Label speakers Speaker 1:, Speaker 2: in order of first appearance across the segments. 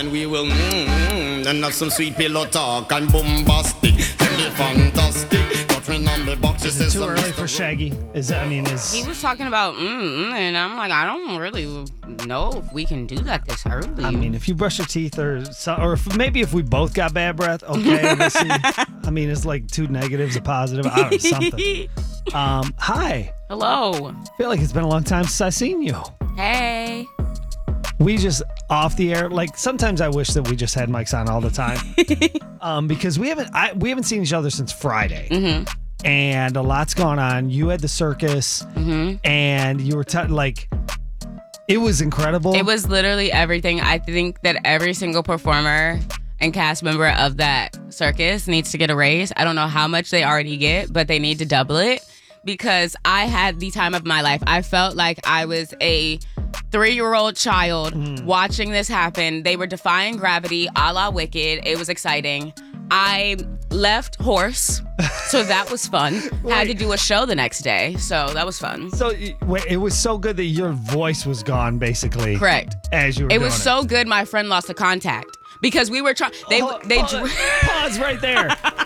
Speaker 1: And we will and have some sweet pillow talk and bombastic and be fantastic. Got me on the box.
Speaker 2: Is it too early for Shaggy?
Speaker 3: He was talking about and I'm like, I don't really know if we can do that this early.
Speaker 2: I mean, if you brush your teeth or maybe if we both got bad breath, okay. It's like two negatives, a positive. I don't know, something. Hi.
Speaker 3: Hello.
Speaker 2: I feel like it's been a long time since I've seen you.
Speaker 3: Hey.
Speaker 2: We just off the air. Like sometimes I wish that we just had mics on all the time, because we haven't seen each other since Friday, and a lot's gone on. You had the circus, and you were it was incredible.
Speaker 3: It was literally everything. I think that every single performer and cast member of that circus needs to get a raise. I don't know how much they already get, but they need to double it because I had the time of my life. I felt like I was a 3-year-old child watching this happen. They were defying gravity a la Wicked. It was exciting. I left hoarse, so that was fun. Had to do a show the next day, so that was fun.
Speaker 2: So wait, it was so good that your voice was gone, basically.
Speaker 3: Correct.
Speaker 2: As you were doing
Speaker 3: it was so good, my friend lost the contact because we were trying.
Speaker 2: Pause right there.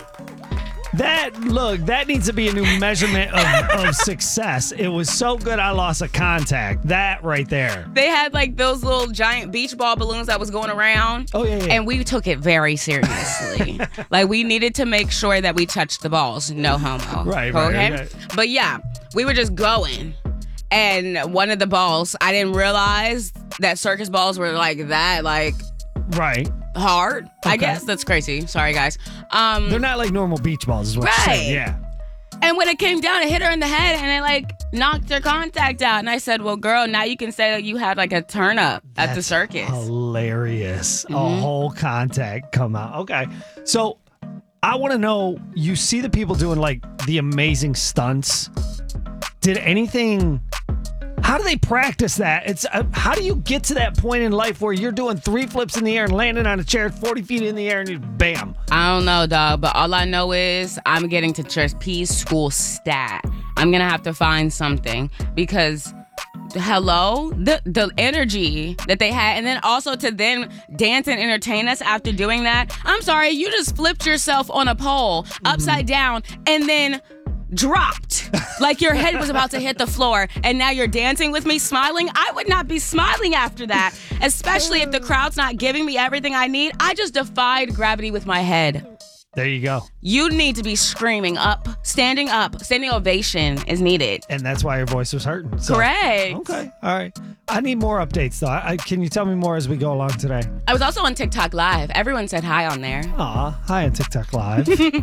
Speaker 2: That needs to be a new measurement of success. It was so good I lost a contact. That right there.
Speaker 3: They had like those little giant beach ball balloons that was going around.
Speaker 2: Oh, yeah.
Speaker 3: And we took it very seriously. Like we needed to make sure that we touched the balls. No homo.
Speaker 2: Right.
Speaker 3: But yeah, we were just going. And one of the balls, I didn't realize that circus balls were like that,
Speaker 2: right.
Speaker 3: hard.
Speaker 2: Okay.
Speaker 3: I guess that's crazy. Sorry, guys.
Speaker 2: They're not like normal beach balls, is what you're saying. Yeah.
Speaker 3: And when it came down, it hit her in the head and it knocked her contact out. And I said, well, girl, now you can say that you had a turn up at the circus.
Speaker 2: Hilarious. A whole contact come out. Okay. So I want to know, you see the people doing the amazing stunts. How do they practice that? It's how do you get to that point in life where you're doing 3 flips in the air and landing on a chair 40 feet in the air and you bam?
Speaker 3: I don't know, dog, but all I know is I'm getting to trapeze school stat. I'm going to have to find something because, hello, the energy that they had, and then also to then dance and entertain us after doing that. I'm sorry, you just flipped yourself on a pole upside down and then dropped like your head was about to hit the floor, and now you're dancing with me smiling. I would not be smiling after that, especially if the crowd's not giving me everything I need. I just defied gravity with my head.
Speaker 2: There you go.
Speaker 3: You need to be screaming up. Standing ovation is needed.
Speaker 2: And that's why your voice was hurting. So.
Speaker 3: Correct.
Speaker 2: Okay. All right. I need more updates, though. Can you tell me more as we go along today?
Speaker 3: I was also on TikTok Live. Everyone said hi on there.
Speaker 2: Aw, hi on TikTok Live.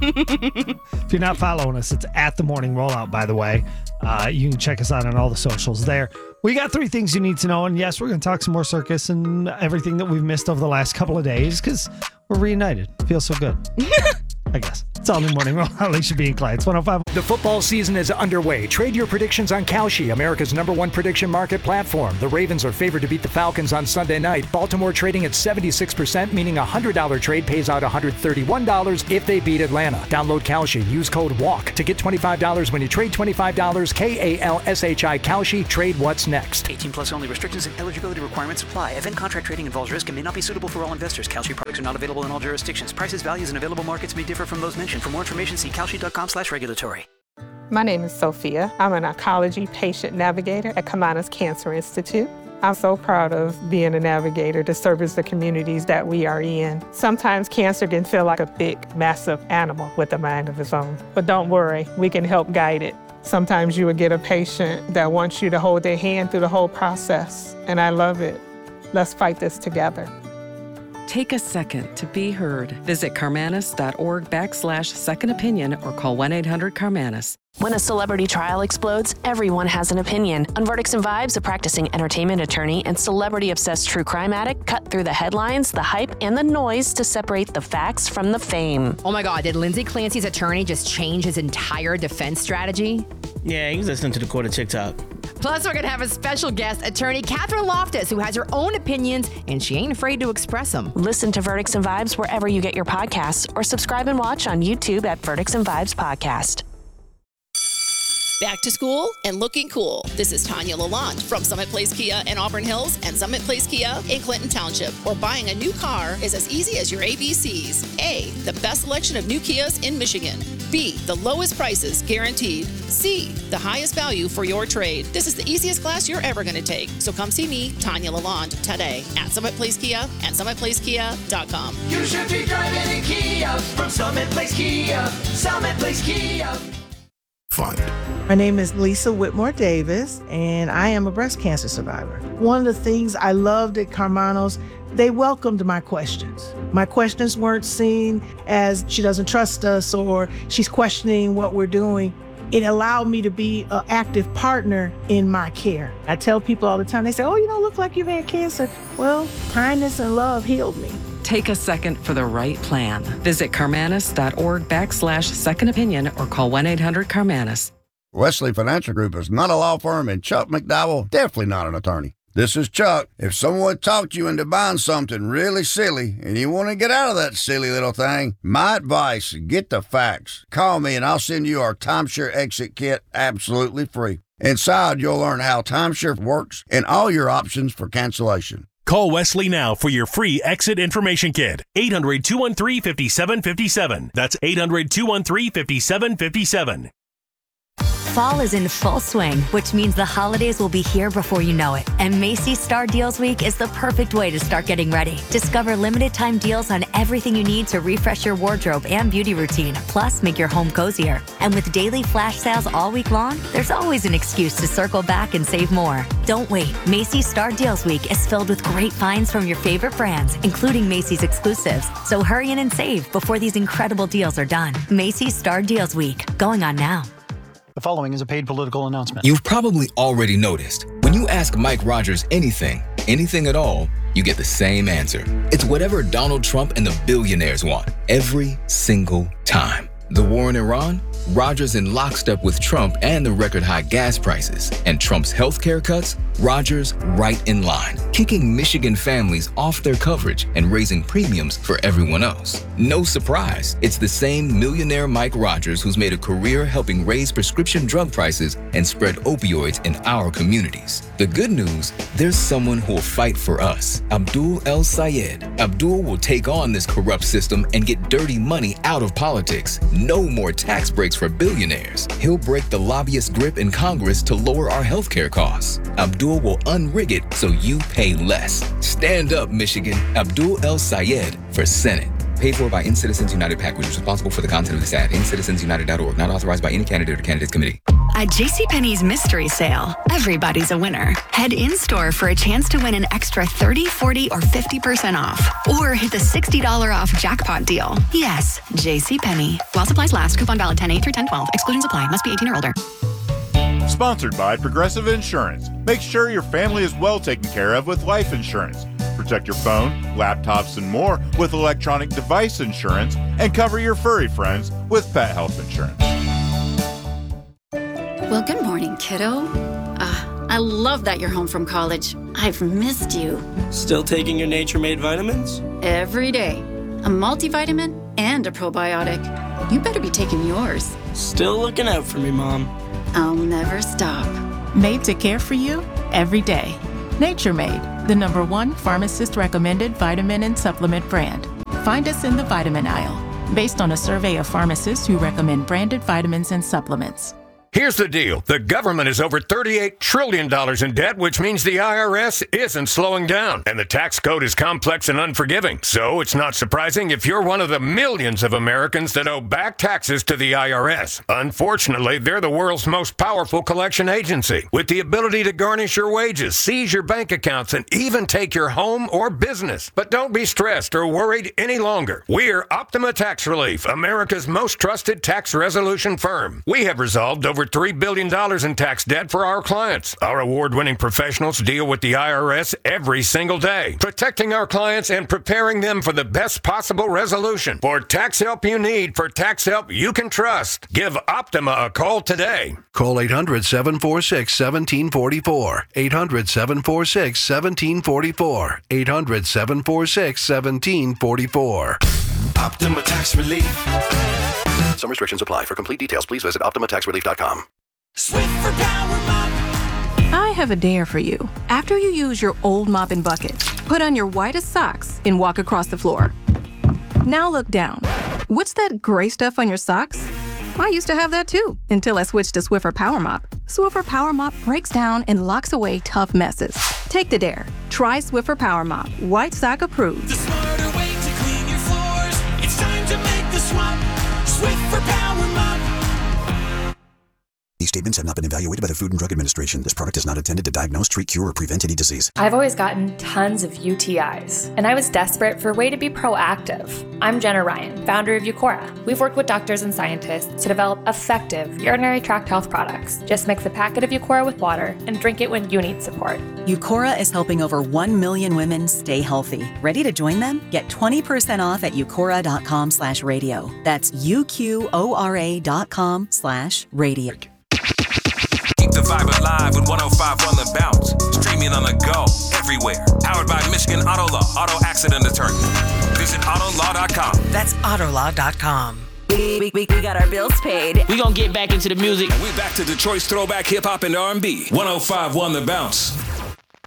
Speaker 2: If you're not following us, it's at The Morning Rollout, by the way. You can check us out on all the socials there. We got 3 things you need to know. And yes, we're going to talk some more circus and everything that we've missed over the last couple of days because we're reunited. Feels so good. I guess. It's all New Morning Rollout. Alicia B. and Clyde. It's 105.
Speaker 4: The football season is underway. Trade your predictions on Kalshi, America's #1 prediction market platform. The Ravens are favored to beat the Falcons on Sunday night. Baltimore trading at 76%, meaning a $100 trade pays out $131 if they beat Atlanta. Download Kalshi. Use code WALK to get $25 when you trade $25. KALSHI Kalshi. Trade what's next.
Speaker 5: 18 plus only. Restrictions and eligibility requirements apply. Event contract trading involves risk and may not be suitable for all investors. Kalshi products are not available in all jurisdictions. Prices, values, and available markets may differ from those mentioned. For more information, see kalshi.com/regulatory.
Speaker 6: My name is Sophia. I'm an oncology patient navigator at Kamanas Cancer Institute. I'm so proud of being a navigator to service the communities that we are in. Sometimes cancer can feel like a big, massive animal with a mind of its own. But don't worry, we can help guide it. Sometimes you will get a patient that wants you to hold their hand through the whole process, and I love it. Let's fight this together.
Speaker 7: Take a second to be heard. Visit Karmanos.org/second opinion or call 1-800-KARMANIS.
Speaker 8: When a celebrity trial explodes, everyone has an opinion. On Verdicts and Vibes, a practicing entertainment attorney and celebrity-obsessed true crime addict cut through the headlines, the hype, and the noise to separate the facts from the fame.
Speaker 9: Oh my God, did Lindsay Clancy's attorney just change his entire defense strategy?
Speaker 10: Yeah, he's listening to the court of TikTok.
Speaker 9: Plus, we're going to have a special guest, attorney Catherine Loftus, who has her own opinions, and she ain't afraid to express them.
Speaker 8: Listen to Verdicts and Vibes wherever you get your podcasts, or subscribe and watch on YouTube at Verdicts and Vibes Podcast.
Speaker 11: back to school and looking cool. This is Tanya Lalonde from Summit Place Kia in Auburn Hills and Summit Place Kia in Clinton Township, where buying a new car is as easy as your ABCs. A, the best selection of new Kias in Michigan. B, the lowest prices guaranteed. C, the highest value for your trade. This is the easiest class you're ever going to take. So come see me, Tanya Lalonde, today at Summit Place Kia and SummitPlaceKia.com.
Speaker 12: You should be driving in Kia from Summit Place Kia. Summit Place Kia.
Speaker 13: Fun.
Speaker 14: My name is Lisa Whitmore Davis, and I am a breast cancer survivor. One of the things I loved at Carmanos, they welcomed my questions. My questions weren't seen as she doesn't trust us or she's questioning what we're doing. It allowed me to be an active partner in my care. I tell people all the time, they say, oh, you don't look like you've had cancer. Well, kindness and love healed me.
Speaker 7: Take a second for the right plan. Visit Carmanis.org/second opinion or call 1-800-CARMANIS.
Speaker 15: Wesley Financial Group is not a law firm, and Chuck McDowell, definitely not an attorney. This is Chuck. If someone talked you into buying something really silly and you want to get out of that silly little thing, my advice, get the facts. Call me and I'll send you our timeshare exit kit absolutely free. Inside, you'll learn how timeshare works and all your options for cancellation.
Speaker 16: Call Wesley now for your free exit information kit. 800-213-5757. That's 800-213-5757.
Speaker 17: Fall is in full swing, which means the holidays will be here before you know it. And Macy's Star Deals Week is the perfect way to start getting ready. Discover limited time deals on everything you need to refresh your wardrobe and beauty routine, plus make your home cozier. And with daily flash sales all week long, there's always an excuse to circle back and save more. Don't wait. Macy's Star Deals Week is filled with great finds from your favorite brands, including Macy's exclusives. So hurry in and save before these incredible deals are done. Macy's Star Deals Week, going on now.
Speaker 18: The following is a paid political announcement.
Speaker 19: You've probably already noticed, when you ask Mike Rogers anything at all, you get the same answer. It's whatever Donald Trump and the billionaires want, every single time. The war in Iran? Rogers in lockstep with Trump and the record high gas prices. And Trump's healthcare cuts? Rogers right in line, kicking Michigan families off their coverage and raising premiums for everyone else. No surprise, it's the same millionaire Mike Rogers who's made a career helping raise prescription drug prices and spread opioids in our communities. The good news, there's someone who will fight for us, Abdul El Sayed. Abdul will take on this corrupt system and get dirty money out of politics. No more tax breaks for billionaires. He'll break the lobbyist grip in Congress to lower our healthcare costs. Abdul will unrig it so you pay less. Stand up, Michigan. Abdul El Sayed for Senate. Paid for by In-Citizens United PAC, which is responsible for the content of this ad. InCitizensUnited.org. Not authorized by any candidate or candidates committee.
Speaker 20: At JCPenney's Mystery Sale, everybody's a winner. Head in-store for a chance to win an extra 30, 40, or 50% off. Or hit the $60 off jackpot deal. Yes, JCPenney. While supplies last, coupon valid 10/8 through 10/12. Exclusions apply. Must be 18 or older.
Speaker 21: Sponsored by Progressive Insurance. Make sure your family is well taken care of with life insurance. Protect your phone, laptops, and more with electronic device insurance, and cover your furry friends with pet health insurance.
Speaker 22: Well, good morning, kiddo. I love that you're home from college. I've missed you.
Speaker 23: Still taking your Nature-Made vitamins?
Speaker 22: Every day. A multivitamin and a probiotic. You better be taking yours.
Speaker 23: Still looking out for me, Mom.
Speaker 22: I'll never stop.
Speaker 24: Made to care for you every day. Nature Made, the #1 pharmacist-recommended vitamin and supplement brand. Find us in the vitamin aisle, based on a survey of pharmacists who recommend branded vitamins and supplements.
Speaker 25: Here's the deal. The government is over $38 trillion in debt, which means the IRS isn't slowing down. And the tax code is complex and unforgiving. So it's not surprising if you're one of the millions of Americans that owe back taxes to the IRS. Unfortunately, they're the world's most powerful collection agency, with the ability to garnish your wages, seize your bank accounts, and even take your home or business. But don't be stressed or worried any longer. We're Optima Tax Relief, America's most trusted tax resolution firm. We have resolved over $3 billion in tax debt for our clients. Our award-winning professionals deal with the IRS every single day, protecting our clients and preparing them for the best possible resolution. For tax help you need, for tax help you can trust, give Optima a call today.
Speaker 26: Call 800-746-1744. 800-746-1744. 800-746-1744.
Speaker 12: Optima Tax Relief.
Speaker 26: Some restrictions apply. For complete details, please visit OptimaTaxRelief.com.
Speaker 12: Swiffer Power Mop.
Speaker 24: I have a dare for you. After you use your old mop and bucket, put on your whitest socks and walk across the floor. Now look down. What's that gray stuff on your socks? I used to have that too, until I switched to Swiffer Power Mop. Swiffer Power Mop breaks down and locks away tough messes. Take the dare. Try Swiffer Power Mop. White sock approved.
Speaker 12: The smarter way to clean your floors. It's time to make the swap. Swiffer Power Mop.
Speaker 1: These statements have not been evaluated by the Food and Drug Administration. This product is not intended to diagnose, treat, cure, or prevent any disease.
Speaker 2: I've always gotten tons of UTIs, and I was desperate for a way to be proactive. I'm Jenna Ryan, founder of Eucora. We've worked with doctors and scientists to develop effective urinary tract health products. Just mix a packet of Eucora with water and drink it when you need support.
Speaker 3: Eucora is helping over 1 million women stay healthy. Ready to join them? Get 20% off at eucora.com/radio. That's UQORA.com/radio.
Speaker 4: Keep the vibe alive with 105 on the bounce. Streaming on the go, everywhere. Powered by Michigan Auto Law, Auto Accident Attorney. Visit Autolaw.com.
Speaker 5: That's Autolaw.com. We got our bills paid.
Speaker 10: We gonna get back into the music.
Speaker 4: And we're back to Detroit's throwback hip hop and R&B. 105 on the bounce.